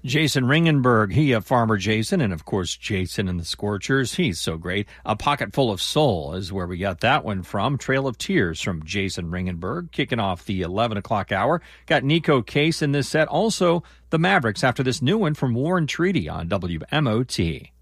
Jason Ringenberg, he of Farmer Jason, and of course Jason and the Scorchers. He's so great. A Pocket Full of Soul is where we got that one from. Trail of Tears from Jason Ringenberg, kicking off the 11 o'clock hour. Got Nico Case in this set. Also, the Mavericks after this new one from War and Treaty on WMOT.